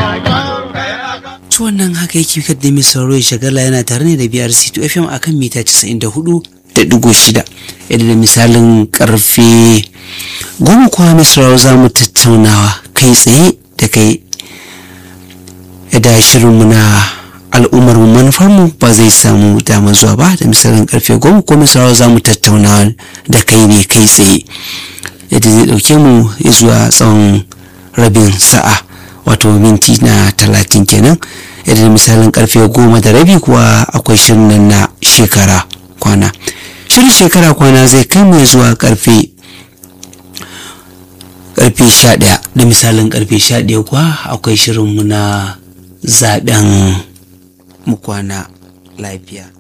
wannan haka yake kadda mai sauraro shagala yana tare ne da BRC2 FM akan mita 94.6 idan da misalin karfe 10 kuwa mai sauraro za mu tattaunawa kai tsaye da kai da shirinmu na al'ummar mu manufar mu ba zai samu dama zuwa ba da misalin karfe 10 ko mai sauraro za mu tattaunawa da kai ne kai tsaye yadda zai dauke mu zuwa tsawon rabin sa'a wato minti na 30 kenan idan misalin karfe 10:30 kuwa akwai shirin nan na shekara kwana. Shirin shekara kwana zai kai mu zuwa karfe 11 da misalin karfe 11 kuwa akwai shirin mu na zaben mu kwana lafiya.